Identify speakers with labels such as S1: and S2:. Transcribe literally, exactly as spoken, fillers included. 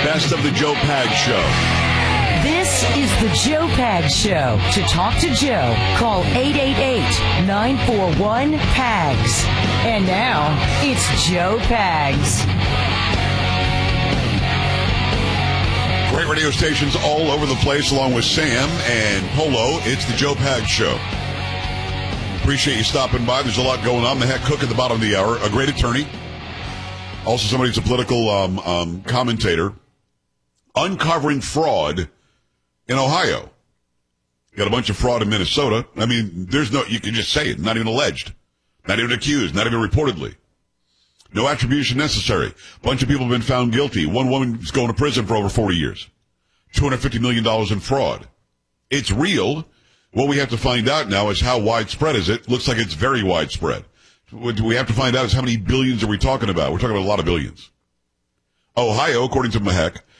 S1: Best of the Joe Pags Show.
S2: This is the Joe Pags Show. To talk to Joe, call eight eight eight, nine four one, P A G S. And now, it's Joe Pags.
S1: Great radio stations all over the place, along with Sam and Polo. It's the Joe Pags Show. Appreciate you stopping by. There's a lot going on. The head cook at the bottom of the hour, a great attorney. Also somebody who's a political um, um, commentator. Uncovering fraud in Ohio. Got a bunch of fraud in Minnesota. I mean, there's no, you can just say it, not even alleged, not even accused, not even reportedly. No attribution necessary. A bunch of people have been found guilty. One woman is going to prison for over forty years. two hundred fifty million dollars in fraud. It's real. What we have to find out now is how widespread is it. Looks like it's very widespread. What we have to find out is how many billions are we talking about. We're talking about a lot of billions. Ohio, according to Mahek,